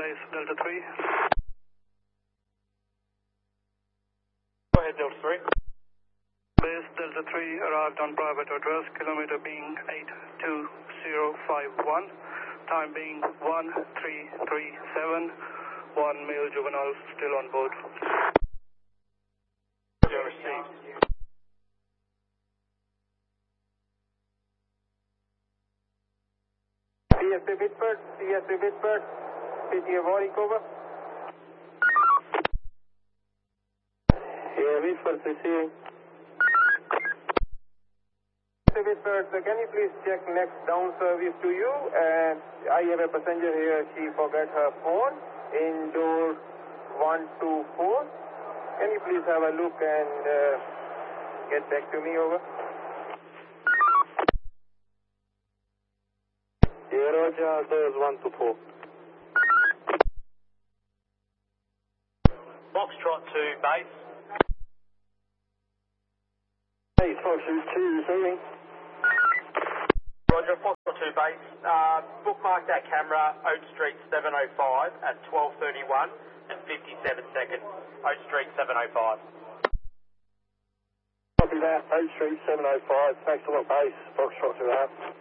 base Delta 3. Go ahead, Delta 3. Base Delta 3 arrived on private address, kilometer being 82051, time being 1337, one male juvenile still on board. Received. CSA Whitford, PTA Warwick over. Yeah, Whitford receiving. CSA Whitford, can you please check next down service to you? And I have a passenger here, she forgot her phone in door 124. Can you please have a look and get back to me, over? Yeah, Roger, doors 124. Foxtrot to base. Hey, Foxtrot 2 receiving. Roger, Foxtrot to base. Bookmark that camera, Oak Street 705 at 12:31 and 57 seconds. Oak Street 705. Copy that, Oak Street 705, thanks a lot base, Foxtrot to that.